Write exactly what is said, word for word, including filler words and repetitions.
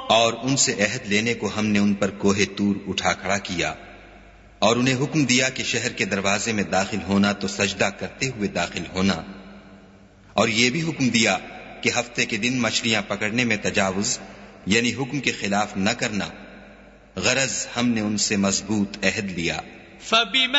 और उनसे अहद लेने को हमने उन पर कोहे तूर उठा खड़ा किया और उन्हें हुक्म दिया कि शहर के दरवाजे में दाखिल होना तो सजदा करते हुए दाखिल होना, और ये भी हुक्म दिया कि हफ्ते के दिन मछलियां पकड़ने में तजावुज यानी हुक्म के खिलाफ न करना। गरज हमने उनसे मजबूत अहद लिया।